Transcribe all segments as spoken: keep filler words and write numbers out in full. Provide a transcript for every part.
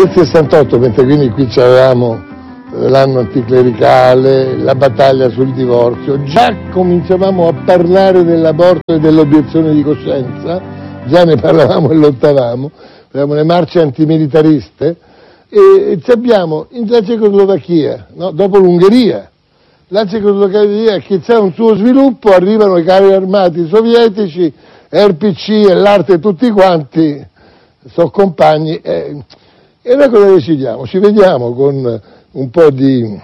Nel sessantotto, mentre quindi qui c'avevamo l'anno anticlericale, la battaglia sul divorzio, già cominciavamo a parlare dell'aborto e dell'obiezione di coscienza, già ne parlavamo e lottavamo, avevamo le marce antimilitariste, e ci abbiamo in la Cecoslovacchia, no? Dopo l'Ungheria, la Cecoslovacchia che c'è un suo sviluppo, arrivano i carri armati sovietici, R P C e l'arte tutti quanti, sono compagni, e, e noi cosa decidiamo? Ci vediamo con un po' di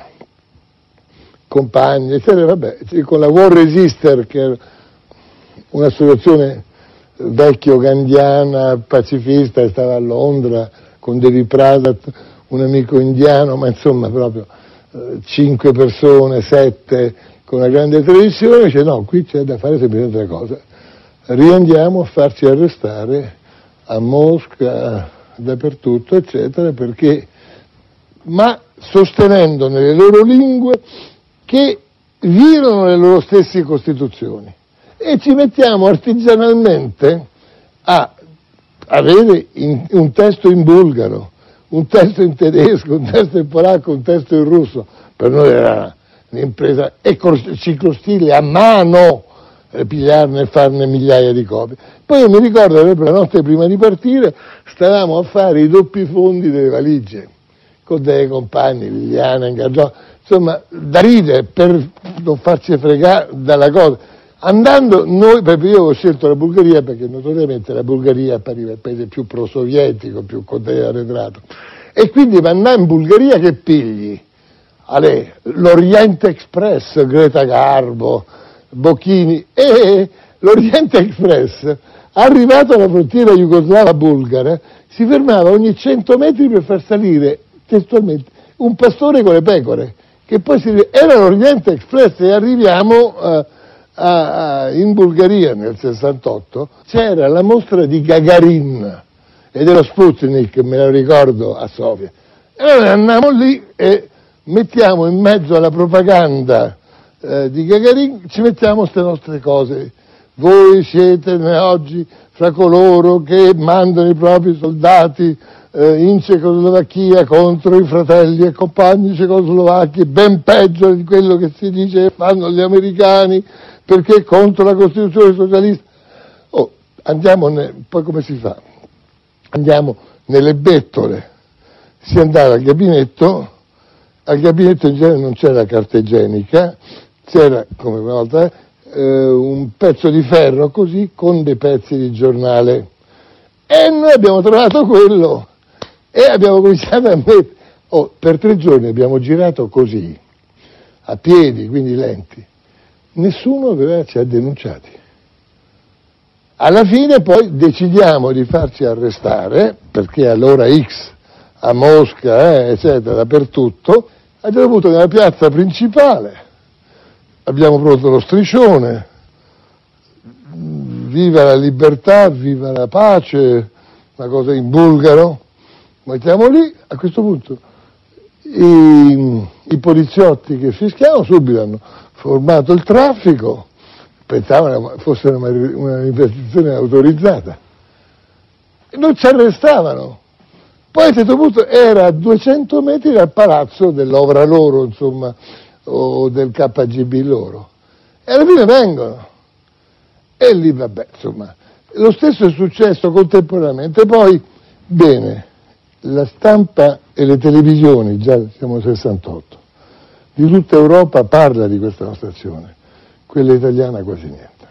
compagni, eccetera, vabbè, con la War Resister, che è un'associazione vecchio-gandhiana, pacifista, stava a Londra, con Devi Pradat, un amico indiano, ma insomma proprio eh, cinque persone, sette, con una grande tradizione, dice no, qui c'è da fare semplicemente una cosa, riandiamo a farci arrestare a Mosca, dappertutto, eccetera, perché, ma sostenendo nelle loro lingue che violano le loro stesse costituzioni, e ci mettiamo artigianalmente a avere in, un testo in bulgaro, un testo in tedesco, un testo in polacco, un testo in russo. Per noi era un'impresa, e ciclostile a mano, eh, pigliarne e farne migliaia di copie. Poi io mi ricordo che la notte prima di partire stavamo a fare i doppi fondi delle valigie, con dei compagni, Liliana, Ingaggiò, insomma, da ridere per non farci fregare dalla cosa. Andando noi, perché io ho scelto la Bulgaria perché notoriamente la Bulgaria appariva il paese più pro-sovietico, più arretrato, e quindi andare in Bulgaria che pigli? Ale, l'Oriente Express, Greta Garbo, Bocchini, e l'Oriente Express, arrivato alla frontiera jugoslava bulgara, si fermava ogni cento metri per far salire testualmente un pastore con le pecore, che poi si era l'Oriente Express, e arriviamo uh, a, a, in Bulgaria nel sessantotto, c'era la mostra di Gagarin e dello Sputnik, me lo ricordo, a Sofia, e noi andiamo lì e mettiamo in mezzo alla propaganda eh, di Gagarin, ci mettiamo queste nostre cose. Voi siete oggi fra coloro che mandano i propri soldati eh, in Cecoslovacchia contro i fratelli e compagni cecoslovacchi, ben peggio di quello che si dice che fanno gli americani, perché contro la Costituzione socialista. Oh, andiamo, ne, poi come si fa? Andiamo nelle bettole, si andava al gabinetto, al gabinetto in genere non c'era carta igienica, c'era, come una volta, eh, un pezzo di ferro così con dei pezzi di giornale, e noi abbiamo trovato quello e abbiamo cominciato a mettere, oh, per tre giorni abbiamo girato così, a piedi, quindi lenti, nessuno aveva, ci ha denunciati. Alla fine poi decidiamo di farci arrestare, perché all'ora X, a Mosca, eh, eccetera, dappertutto, abbiamo avuto nella piazza principale, abbiamo prodotto lo striscione, viva la libertà, viva la pace, una cosa in bulgaro, mettiamo lì, a questo punto i, i poliziotti che fischiavano subito hanno formato il traffico, pensavano fosse una, una manifestazione autorizzata, e non ci arrestavano. Poi a un certo punto era a duecento metri dal palazzo dell'Ovra loro, insomma, o del K G B loro, e alla fine vengono, e lì vabbè, insomma, lo stesso è successo contemporaneamente. Poi, bene, la stampa e le televisioni, già siamo nel sessantotto, di tutta Europa parla di questa nostra azione, quella italiana quasi niente.